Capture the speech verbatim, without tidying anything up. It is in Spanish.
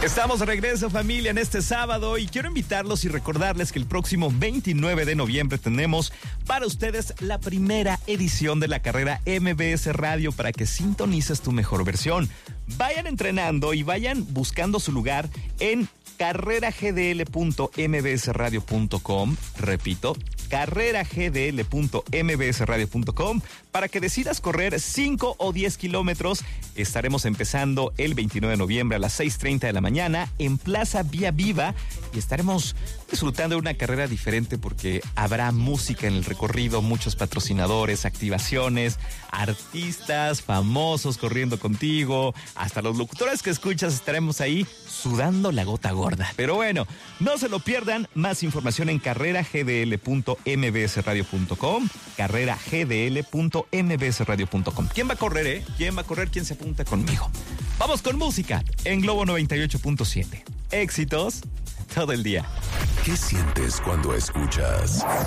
Estamos de regreso, familia, en este sábado y quiero invitarlos y recordarles que el próximo veintinueve de noviembre tenemos para ustedes la primera edición de la carrera M B S Radio para que sintonices tu mejor versión. Vayan entrenando y vayan buscando su lugar en carrera g d l punto m b s radio punto com. Repito, carrera g d l punto m b s radio punto com para que decidas correr cinco o diez kilómetros. Estaremos empezando el veintinueve de noviembre a las seis treinta de la mañana en Plaza Vía Viva y estaremos disfrutando de una carrera diferente porque habrá música en el recorrido, muchos patrocinadores, activaciones, artistas famosos corriendo contigo, hasta los locutores que escuchas estaremos ahí sudando la gota gorda. Pero bueno, no se lo pierdan. Más información en carrera g d l punto m b s radio punto com, carrera g d l punto m b s radio punto com. ¿Quién va a correr, eh? ¿Quién va a correr? ¿Quién se apunta conmigo? Vamos con música en Globo noventa y ocho punto siete. Éxitos todo el día. ¿Qué sientes cuando escuchas